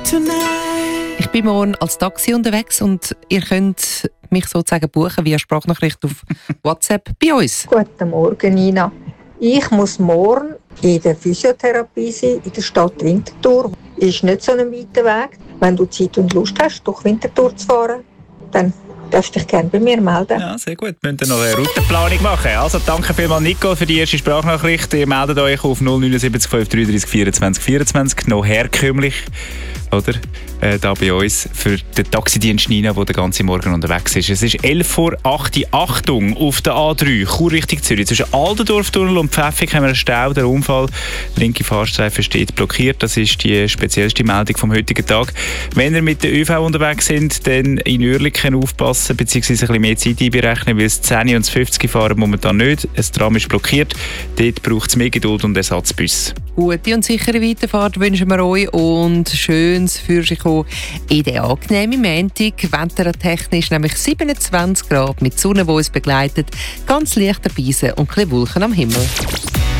Ich bin morgen als Taxi unterwegs und ihr könnt mich sozusagen buchen via Sprachnachricht auf WhatsApp bei uns. Guten Morgen, Nina. Ich muss morgen in der Physiotherapie sein, in der Stadt Winterthur. Ist nicht so ein weiter Weg. Wenn du Zeit und Lust hast, durch Winterthur zu fahren, dann darfst du dich gerne bei mir melden. Ja, sehr gut. Wir müssen noch eine Routenplanung machen. Also danke vielmals, Nico, für die erste Sprachnachricht. Ihr meldet euch auf 079 533 24 24. Noch herkömmlich, oder? Da bei uns für den Taxidienst Nina, der den ganzen Morgen unterwegs ist. Es ist 7:11. Achtung, auf der A3, Chur Richtung Zürich. Zwischen Aldendorftunnel und Pfäffik haben wir einen Stau. Der Unfall, linke Fahrstreife steht blockiert. Das ist die speziellste Meldung vom heutigen Tag. Wenn ihr mit der ÖV unterwegs sind, dann in Oerlikon aufpassen, beziehungsweise ein bisschen mehr Zeit einberechnen, weil das 10 und das 50 fahren momentan nicht. Ein Tram ist blockiert. Dort braucht es mehr Geduld und Ersatzbus. Gute und sichere Weiterfahrt wünschen wir euch und schönes für sich in den angenehmen Montag. Wettertechnisch nämlich 27 Grad mit Sonne, die uns begleitet, ganz leichter Beise und ein bisschen Wolken am Himmel.